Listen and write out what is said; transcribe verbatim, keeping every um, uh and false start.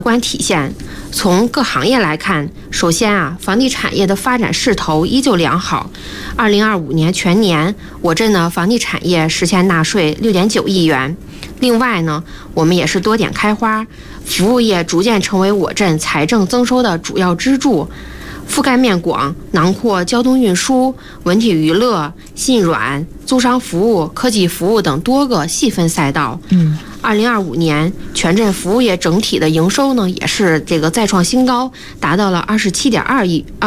观体现。从各行业来看，首先啊，房地产业的发展势头依旧良好。二零二五年全年，我镇的房地产业实现纳税六点九亿元。另外呢，我们也是多点开花，服务业逐渐成为我镇财政增收的主要支柱，覆盖面广，囊括交通运输、文体娱乐、信软、租商服务、科技服务等多个细分赛道。 嗯， 二零二五年全镇服务业整体的营收呢，也是这个再创新高，达到了二十七点二亿。